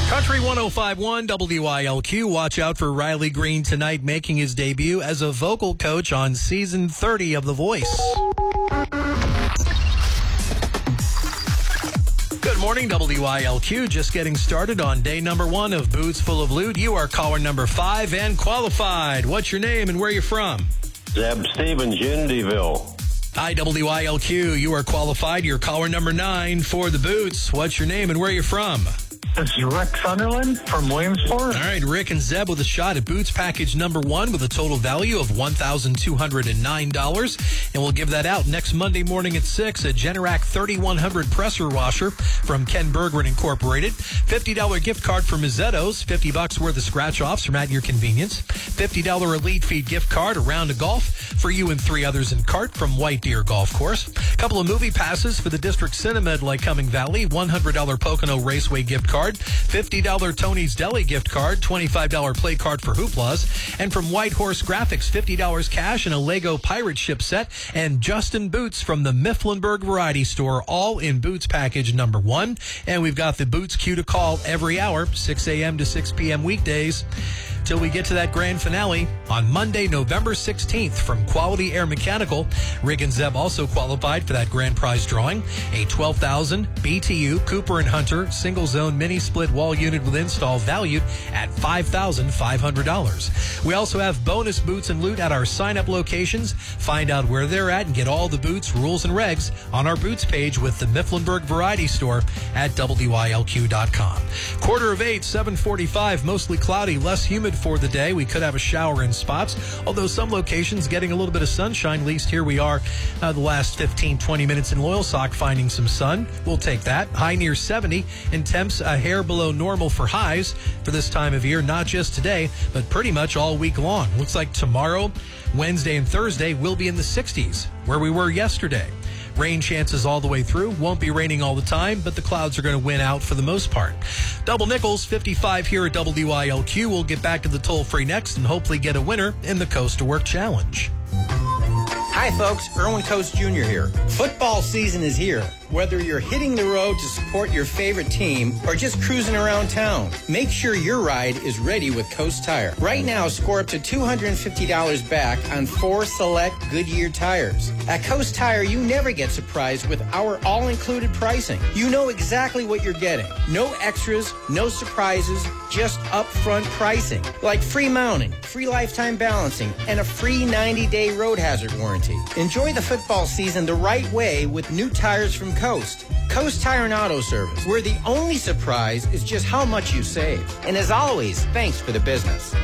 Country 105.1 WILQ. Watch out for Riley Green tonight, making his debut as a vocal coach on season 30 of The Voice. Good morning, WILQ. Just getting started on day number 1 of Boots Full of Loot. You are caller number 5 and qualified. What's your name and where are you from? Zeb Stevens, Unityville. Hi, WILQ. You are qualified. You're caller number 9 for the Boots. What's your name and where are you from? This is Rick Sunderland from Williamsport. All right, Rick and Zeb with a shot at Boots package number 1 with a total value of $1,209. And we'll give that out next Monday morning at 6. A Generac 3100 pressure washer from Ken Bergren Incorporated. $50 gift card from Mazzetto's. $50 worth of scratch-offs from At Your Convenience. $50 Elite Feed gift card, a round of golf for you and 3 others in cart from White Deer Golf Course. A couple of movie passes for the District Cinema at Lycoming Valley. $100 Pocono Raceway gift card. $50 Tony's Deli gift card, $25 play card for Hooplas, and from White Horse Graphics, $50 cash and a Lego pirate ship set, and Justin Boots from the Mifflinburg Variety Store, all in Boots package number 1. And we've got the Boots queue to call every hour, 6 a.m. to 6 p.m. weekdays, till we get to that grand finale on Monday, November 16th from Quality Air Mechanical. Rick and Zeb also qualified for that grand prize drawing, a 12,000 BTU Cooper & Hunter single zone mini split wall unit with install valued at $5,500. We also have bonus Boots and Loot at our sign-up locations. Find out where they're at and get all the Boots rules and regs on our Boots page with the Mifflinburg Variety Store at WILQ.com. 7:45, 7:45, mostly cloudy, less humid for the day. We could have a shower in spots, although some locations getting a little bit of sunshine. At least here we are the last 15-20 minutes in Loyalsock finding some sun. We'll take that. High near 70 and temps a hair below normal for highs for this time of year, not just today, but pretty much all week long. Looks like tomorrow, Wednesday, and Thursday will be in the 60s, where we were yesterday. Rain chances all the way through. Won't be raining all the time, but the clouds are going to win out for the most part. Double nickels, 55 here at WILQ. We'll get back to the toll-free next and hopefully get a winner in the Coast to Work Challenge. Hi folks, Erwin Coast Jr. here. Football season is here. Whether you're hitting the road to support your favorite team or just cruising around town, make sure your ride is ready with Coast Tire. Right now, score up to $250 back on 4 select Goodyear tires. At Coast Tire, you never get surprised with our all-included pricing. You know exactly what you're getting. No extras, no surprises, just upfront pricing. Like free mounting, free lifetime balancing, and a free 90-day road hazard warranty. Enjoy the football season the right way with new tires from Coast. Coast Tire and Auto Service, where the only surprise is just how much you save. And as always, thanks for the business.